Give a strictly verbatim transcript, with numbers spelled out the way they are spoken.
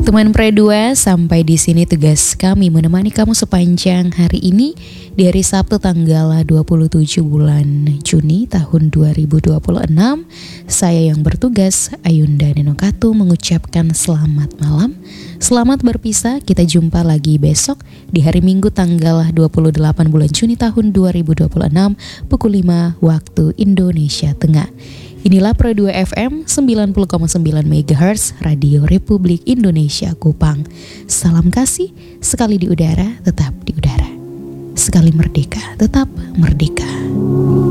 Teman Pre dua, sampai di sini tugas kami menemani kamu sepanjang hari ini di hari Sabtu tanggal dua puluh tujuh bulan Juni tahun dua ribu dua puluh enam. Saya yang bertugas, Ayunda Nenokatu, mengucapkan selamat malam. Selamat berpisah, kita jumpa lagi besok di hari Minggu tanggal dua puluh delapan bulan Juni tahun dua ribu dua puluh enam pukul lima waktu Indonesia Tengah. Inilah Pro dua F M sembilan puluh koma sembilan megahertz Radio Republik Indonesia Kupang. Salam kasih, sekali di udara tetap di udara. Sekali merdeka tetap merdeka.